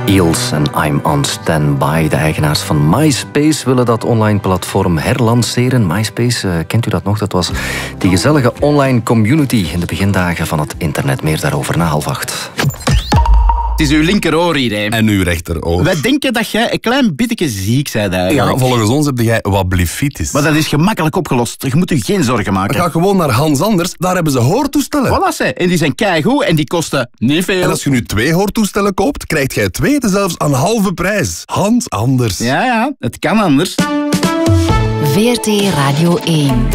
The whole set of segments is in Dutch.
Eels en I'm on Standby. De eigenaars van MySpace willen dat online platform herlanceren. MySpace, kent u dat nog? Dat was die gezellige online community in de begindagen van het internet. Meer daarover na 7:30. Het is uw linkeroor hier, hè. En uw rechteroor. Wij denken dat jij een klein beetje ziek bent eigenlijk. Ja, volgens ons heb jij wat blifitis. Maar dat is gemakkelijk opgelost. Je moet je geen zorgen maken. Ga gewoon naar Hans Anders, daar hebben ze hoortoestellen. Voilà, ze. En die zijn keigoed en die kosten niet veel. En als je nu 2 hoortoestellen koopt, krijgt jij 2 zelfs aan halve prijs. Hans Anders. Ja, het kan anders. VRT Radio 1.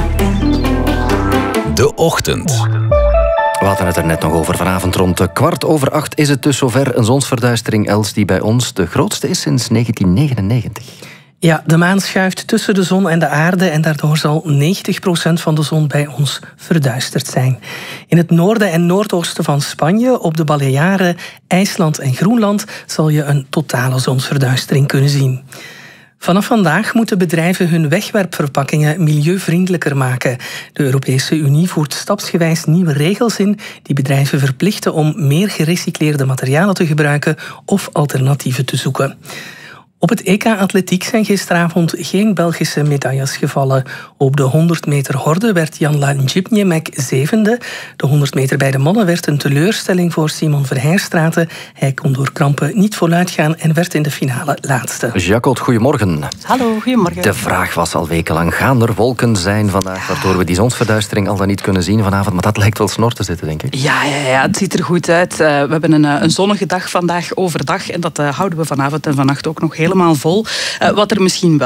De Ochtend. We hadden het er net nog over. Vanavond rond 7:15 is het dus zover. Een zonsverduistering, Els, die bij ons de grootste is sinds 1999. Ja, de maan schuift tussen de zon en de aarde en daardoor zal 90% van de zon bij ons verduisterd zijn. In het noorden en noordoosten van Spanje, op de Balearen, IJsland en Groenland zal je een totale zonsverduistering kunnen zien. Vanaf vandaag moeten bedrijven hun wegwerpverpakkingen milieuvriendelijker maken. De Europese Unie voert stapsgewijs nieuwe regels in die bedrijven verplichten om meer gerecycleerde materialen te gebruiken of alternatieven te zoeken. Op het EK Atletiek zijn gisteravond geen Belgische medailles gevallen. Op de 100 meter horde werd Jan Lajibniemek 7e. De 100 meter bij de mannen werd een teleurstelling voor Simon Verheijstraten. Hij kon door krampen niet voluit gaan en werd in de finale laatste. Jacot, goedemorgen. Hallo, goedemorgen. De vraag was al wekenlang, gaan er wolken zijn vandaag, waardoor we die zonsverduistering al dan niet kunnen zien vanavond? Maar dat lijkt wel snor te zitten, denk ik. Ja, het ziet er goed uit. We hebben een zonnige dag vandaag overdag en dat houden we vanavond en vannacht ook nog helemaal vol. Wat er misschien wel